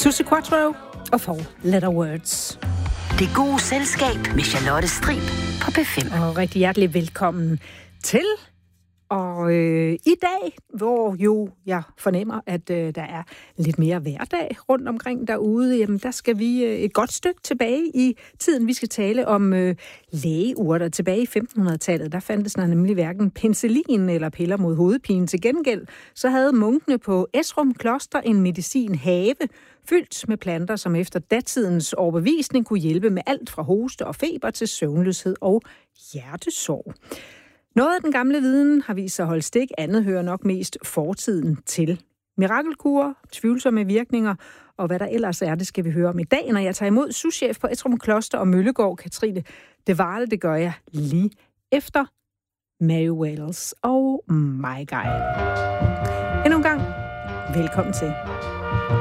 Suzi Quatro og Four Letter Words. Det gode selskab med Charlotte Strib på P5. Og rigtig hjertelig velkommen til. Og i dag, hvor jo jeg fornemmer, at der er lidt mere hverdag rundt omkring derude, jamen der skal vi et godt stykke tilbage i tiden. Vi skal tale om lægeurter. Tilbage i 1500-tallet, der fandtes der nemlig hverken penicillin eller piller mod hovedpine. Til gengæld så havde munkene på Esrum Kloster en medicinhave fyldt med planter, som efter datidens overbevisning kunne hjælpe med alt fra hoste og feber til søvnløshed og hjertesorg. Noget af den gamle viden har vist sig at holde stik, andet hører nok mest fortiden til. Mirakelkurer, tvivlsomme virkninger og hvad der ellers er, det skal vi høre om i dag, når jeg tager imod souschef på Esrum Kloster og Møllegård, Katrine De Varle. Det gør jeg lige efter Mary Wales og My Guy. Endnu en gang, velkommen til.